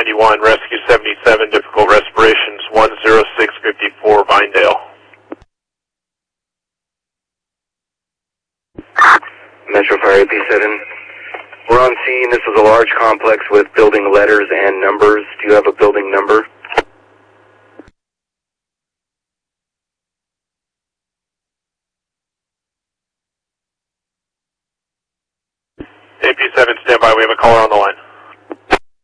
91, Rescue 77, difficult respirations, 10654, Vinedale. Metro Fire AP7. We're on scene. This is a large complex with building letters and numbers. Do you have a building number? AP7, stand by. We have a caller on the line.